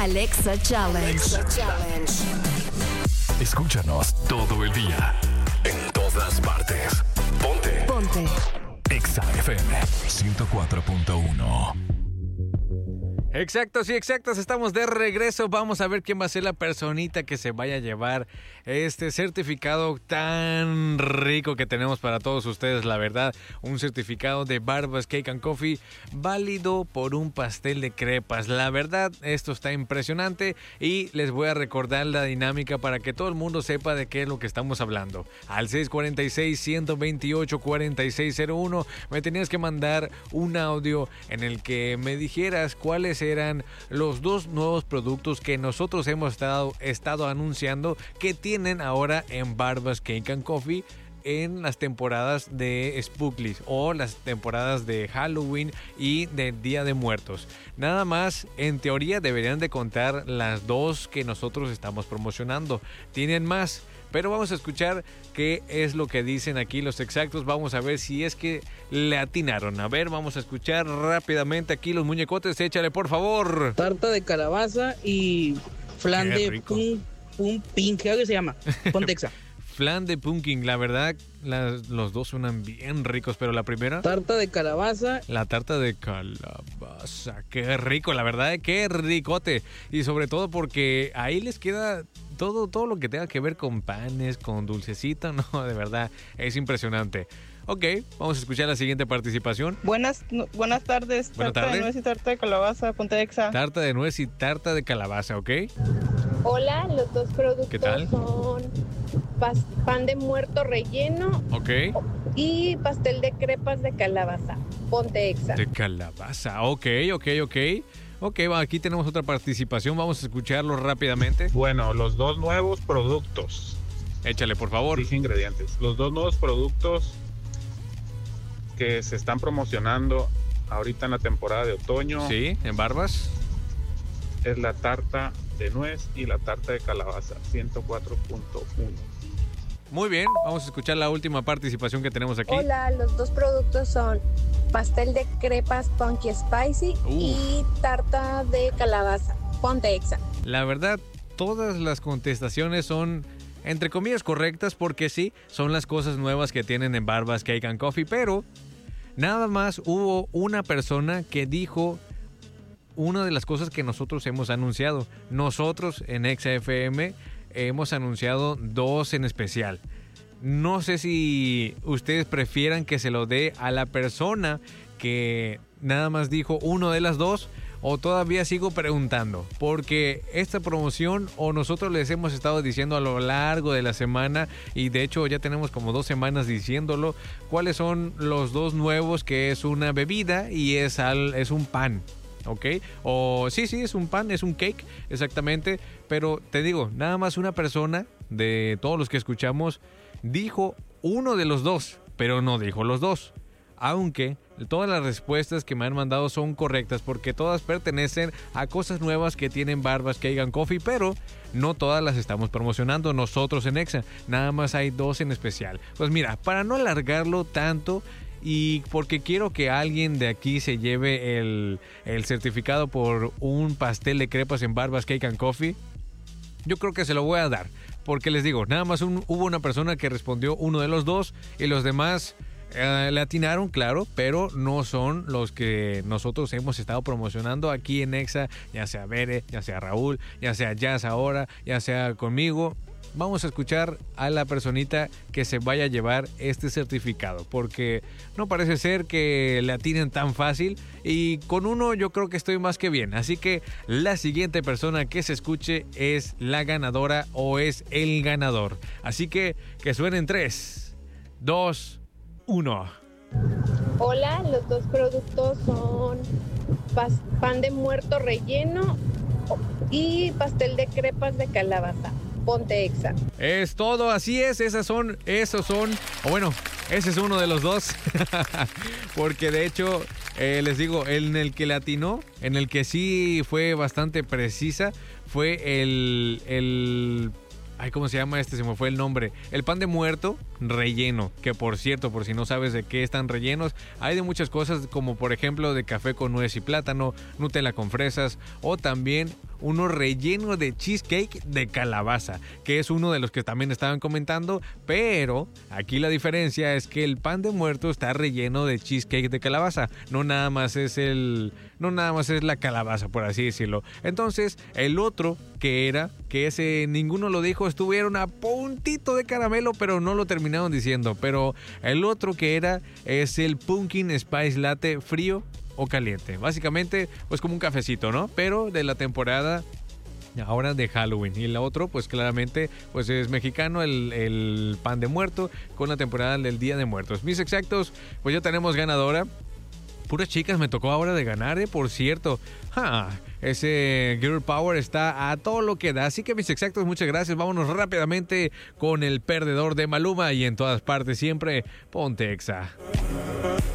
Alexa Challenge. Escúchanos todo el día, en todas partes. Ponte. Exa FM 104.1. Exactos y exactas, estamos de regreso. Vamos a ver quién va a ser la personita que se vaya a llevar este certificado tan rico que tenemos para todos ustedes. La verdad, un certificado de Barbas Cake and Coffee válido por un pastel de crepas. La verdad, esto está impresionante y les voy a recordar la dinámica para que todo el mundo sepa de qué es lo que estamos hablando. Al 646-128-4601 me tenías que mandar un audio en el que me dijeras cuáles eran los dos nuevos productos que nosotros hemos estado anunciando que tienen ahora en Barbas Cake and Coffee en las temporadas de Spooklies o las temporadas de Halloween y de Día de Muertos. Nada más, en teoría deberían de contar las dos que nosotros estamos promocionando. Tienen más, pero vamos a escuchar qué es lo que dicen aquí los exactos. Vamos a ver si es que le atinaron. A ver, vamos a escuchar rápidamente aquí los muñecotes. Échale, por favor. Tarta de calabaza y flan de pumpkin, creo que se llama. Pontexa. Flan de pumpkin, la verdad, los dos suenan bien ricos, pero la primera... Tarta de calabaza. La tarta de calabaza, qué rico, la verdad, qué ricote. Y sobre todo porque ahí les queda todo lo que tenga que ver con panes, con dulcecito, no, de verdad, es impresionante. Ok, vamos a escuchar la siguiente participación. Buenas tardes. Tarta de nuez y tarta de calabaza, ponte Exa. Tarta de nuez y tarta de calabaza, ¿ok? Hola, los dos productos ¿Qué tal? son pan de muerto relleno, Ok. y pastel de crepas de calabaza, ponte Exa. De calabaza, ok. Ok, aquí tenemos otra participación, vamos a escucharlo rápidamente. Bueno, los dos nuevos productos. Échale, por favor. Dije ingredientes. Los dos nuevos productos que se están promocionando ahorita en la temporada de otoño. Sí, en Barbas. Es la tarta de nuez y la tarta de calabaza, 104.1. Muy bien, vamos a escuchar la última participación que tenemos aquí. Hola, los dos productos son pastel de crepas Punky Spicy y tarta de calabaza, ponte Exa. La verdad, todas las contestaciones son, entre comillas, correctas, porque sí, son las cosas nuevas que tienen en Barbas Cake and Coffee, pero nada más hubo una persona que dijo una de las cosas que nosotros hemos anunciado. Nosotros en Exa FM hemos anunciado dos en especial. No sé si ustedes prefieran que se lo dé a la persona que nada más dijo uno de las dos, o todavía sigo preguntando, porque esta promoción o nosotros les hemos estado diciendo a lo largo de la semana, y de hecho ya tenemos como 2 semanas diciéndolo, cuáles son los dos nuevos, que es una bebida y es un pan. ¿Ok? O sí, es un pan, es un cake, exactamente. Pero te digo, nada más una persona de todos los que escuchamos dijo uno de los dos, pero no dijo los dos. Aunque todas las respuestas que me han mandado son correctas, porque todas pertenecen a cosas nuevas que tienen Barbas Cake and Coffee, pero no todas las estamos promocionando nosotros en Exa. Nada más hay dos en especial. Pues mira, para no alargarlo tanto, y porque quiero que alguien de aquí se lleve el certificado por un pastel de crepas en Barbas Cake and Coffee, yo creo que se lo voy a dar. Porque les digo, nada más hubo una persona que respondió uno de los dos, y los demás le atinaron, claro, pero no son los que nosotros hemos estado promocionando aquí en Exa, ya sea Bere, ya sea Raúl, ya sea Jazz ahora, ya sea conmigo. Vamos a escuchar a la personita que se vaya a llevar este certificado, porque no parece ser que le atinen tan fácil, y con uno yo creo que estoy más que bien. Así que la siguiente persona que se escuche es la ganadora o es el ganador. Así que suenen 3, 2, 1. Hola, los dos productos son pan de muerto relleno y pastel de crepas de calabaza, ponte Exa. Es todo, así es, ese es uno de los dos. Porque de hecho, les digo, en el que le atinó, en el que sí fue bastante precisa, fue el ¿cómo se llama este? Se me fue el nombre. El pan de muerto relleno, que por cierto, por si no sabes de qué están rellenos, hay de muchas cosas, como por ejemplo de café con nuez y plátano, Nutella con fresas, o también uno relleno de cheesecake de calabaza, que es uno de los que también estaban comentando, pero aquí la diferencia es que el pan de muerto está relleno de cheesecake de calabaza, no nada más es la calabaza, por así decirlo. Entonces, el otro que ese ninguno lo dijo, estuvieron a puntito de caramelo, pero no lo terminaron diciendo. Pero el otro que es el Pumpkin Spice Latte frío o caliente. Básicamente, pues como un cafecito, ¿no? Pero de la temporada ahora de Halloween. Y el otro, pues claramente, pues es mexicano, el pan de muerto con la temporada del Día de Muertos. Mis exactos, pues ya tenemos ganadora. Puras chicas me tocó ahora de ganar, por cierto. Ese Girl Power está a todo lo que da. Así que mis exactos, muchas gracias. Vámonos rápidamente con el perdedor de Maluma. Y en todas partes siempre, ponte Exa.